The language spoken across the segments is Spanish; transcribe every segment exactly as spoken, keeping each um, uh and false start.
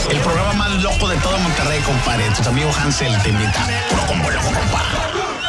El programa más loco de todo Monterrey, compadre. Tu amigo Hansel te invita. Puro combo loco, compadre.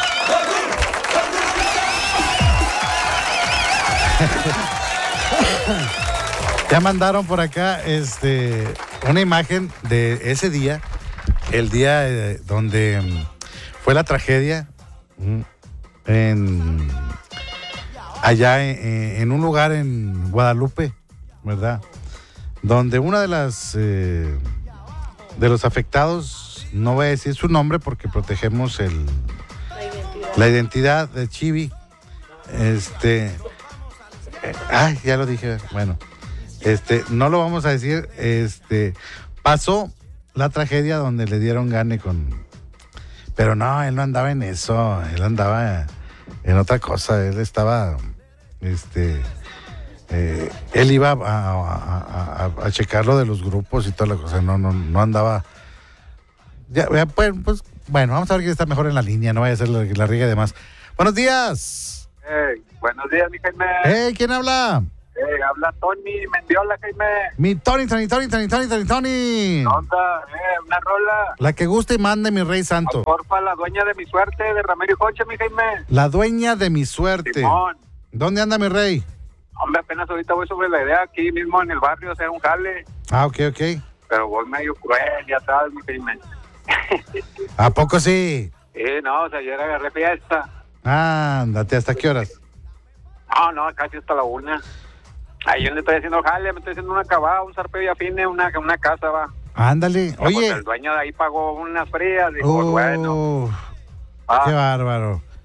Ya mandaron por acá este, una imagen de ese día, el día eh, donde um, fue la tragedia um, en, allá en, en un lugar en Guadalupe, ¿verdad? Donde una de las eh, de los afectados, no voy a decir su nombre porque protegemos el, la identidad, la identidad de Chivi. Este, eh, ay, ya lo dije, bueno. Este, no lo vamos a decir, este, pasó la tragedia donde le dieron gane con, pero no, él no andaba en eso, él andaba en otra cosa, él estaba, este, eh, él iba a, a, a, a checar lo de los grupos y toda la cosa, no, no, no andaba, ya, pues, pues, bueno, vamos a ver quién está mejor en la línea, no vaya a ser la, la riega de más. Buenos días. Hey, buenos días, mi Jaime. Hey, ¿quién habla? Eh, habla Tony Mendiola, Jaime. Mi Tony, Tony, Tony, Tony, Tony, Tony, Tony. ¿Qué onda? Eh, una rola. La que guste y mande, mi rey santo. Porfa, la dueña de mi suerte, de Ramiro y Joche, mi Jaime. La dueña de mi suerte. Simón. ¿Dónde anda mi rey? Hombre, apenas ahorita voy sobre la idea, aquí mismo en el barrio, o sea, un jale. Ah, ok, ok. Pero voy medio cruel y atrás, mi Jaime. ¿A poco sí? Sí, no, o sea, ayer agarré fiesta. Ándate, ¿hasta qué horas? No, no, casi hasta la una. Ahí yo le estoy haciendo jale, me estoy haciendo una acabada, un zarpe de afine, una, una casa, va. Ándale, Pero oye. pues el dueño de ahí pagó unas frías, dijo, Oh, bueno. Qué Ah, bárbaro.